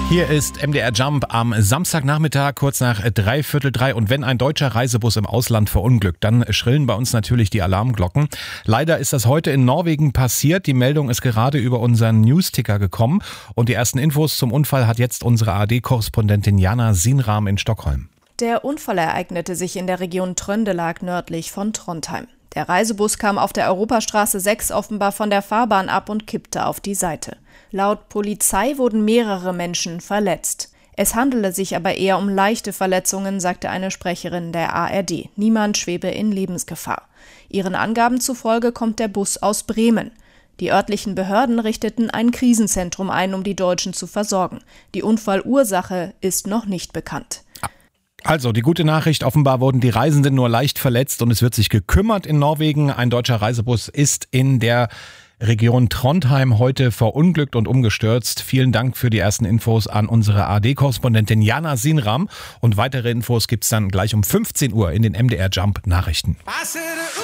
Hier ist MDR Jump am Samstagnachmittag, kurz nach 2:45. Und wenn ein deutscher Reisebus im Ausland verunglückt, dann schrillen bei uns natürlich die Alarmglocken. Leider ist das heute in Norwegen passiert. Die Meldung ist gerade über unseren Newsticker gekommen. Und die ersten Infos zum Unfall hat jetzt unsere ARD-Korrespondentin Jana Sinram in Stockholm. Der Unfall ereignete sich in der Region Trøndelag nördlich von Trondheim. Der Reisebus kam auf der Europastraße 6 offenbar von der Fahrbahn ab und kippte auf die Seite. Laut Polizei wurden mehrere Menschen verletzt. Es handele sich aber eher um leichte Verletzungen, sagte eine Sprecherin der ARD. Niemand schwebe in Lebensgefahr. Ihren Angaben zufolge kommt der Bus aus Bremen. Die örtlichen Behörden richteten ein Krisenzentrum ein, um die Deutschen zu versorgen. Die Unfallursache ist noch nicht bekannt. Also, die gute Nachricht, offenbar wurden die Reisenden nur leicht verletzt und es wird sich gekümmert in Norwegen. Ein deutscher Reisebus ist in der Region Trondheim heute verunglückt und umgestürzt. Vielen Dank für die ersten Infos an unsere ARD-Korrespondentin Jana Sinram. Und weitere Infos gibt's dann gleich um 15 Uhr in den MDR Jump Nachrichten.